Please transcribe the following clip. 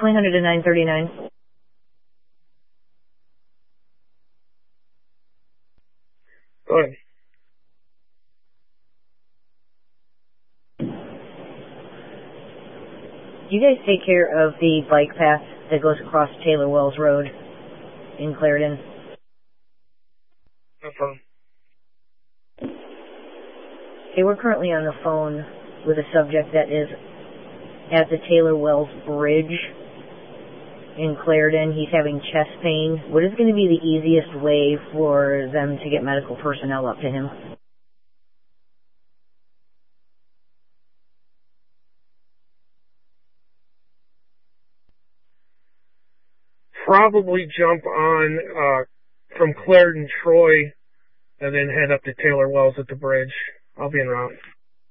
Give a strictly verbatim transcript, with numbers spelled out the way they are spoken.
twenty hundred to nine thirty-nine. Go ahead. Do you guys take care of the bike path that goes across Taylor Wells Road in Clarendon? No problem. Okay, we're currently on the phone with a subject that is at the Taylor Wells Bridge in Clarendon. He's having chest pain. What is going to be the easiest way for them to get medical personnel up to him? Probably jump on uh, from Clarendon, Troy, and then head up to Taylor Wells at the bridge. I'll be en route.